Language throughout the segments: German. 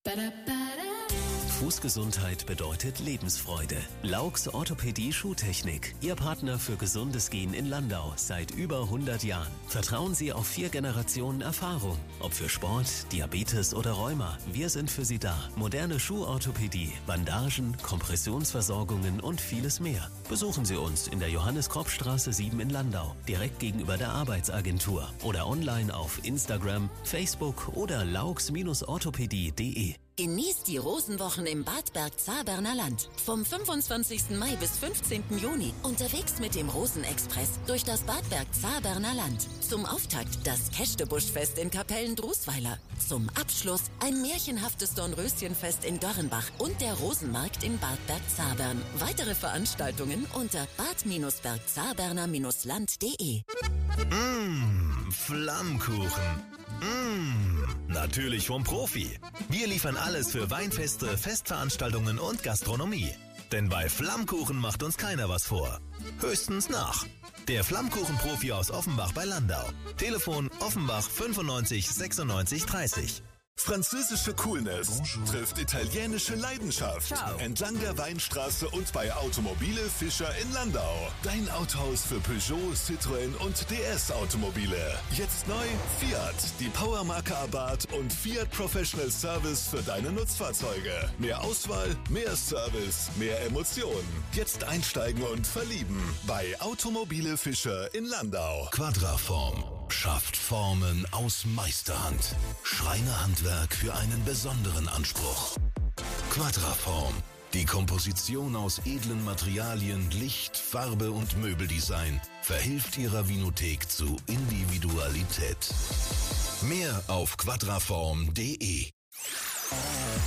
Fußgesundheit bedeutet Lebensfreude. Laux Orthopädie Schuhtechnik. Ihr Partner für gesundes Gehen in Landau seit über 100 Jahren. Vertrauen Sie auf 4 Generationen Erfahrung. Ob für Sport, Diabetes oder Rheuma, wir sind für Sie da. Moderne Schuhorthopädie, Bandagen, Kompressionsversorgungen und vieles mehr. Besuchen Sie uns in der Johannes-Kropp-Straße 7 in Landau, direkt gegenüber der Arbeitsagentur oder online auf Instagram, Facebook oder laux-orthopädie.de. Genießt die Rosenwochen im Bad Bergzabern Land. Vom 25. Mai bis 15. Juni unterwegs mit dem Rosenexpress durch das Bad Bergzabern Land. Zum Auftakt das Kästebuschfest in Kapellen-Drusweiler. Zum Abschluss ein märchenhaftes Dornröschenfest in Dörrenbach und der Rosenmarkt in Bad Bergzabern. Weitere Veranstaltungen unter bad-bergzaberner-land.de. Flammkuchen. Natürlich vom Profi. Wir liefern alles für Weinfeste, Festveranstaltungen und Gastronomie. Denn bei Flammkuchen macht uns keiner was vor. Höchstens nach. Der Flammkuchenprofi aus Offenbach bei Landau. Telefon Offenbach 95 96 30. Französische Coolness trifft italienische Leidenschaft. Ciao. Entlang der Weinstraße und bei Automobile Fischer in Landau. Dein Autohaus für Peugeot, Citroën und DS-Automobile. Jetzt neu Fiat, die Powermarke Abarth und Fiat Professional Service für deine Nutzfahrzeuge. Mehr Auswahl, mehr Service, mehr Emotionen. Jetzt einsteigen und verlieben bei Automobile Fischer in Landau. Quadraform schafft Formen aus Meisterhand. Schreinerhandwerk für einen besonderen Anspruch. Quadraform. Die Komposition aus edlen Materialien, Licht, Farbe und Möbeldesign verhilft ihrer Vinothek zu Individualität. Mehr auf quadraform.de.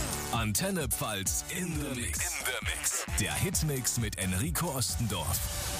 Antenne Pfalz in the Mix. Der Hitmix mit Enrico Ostendorf.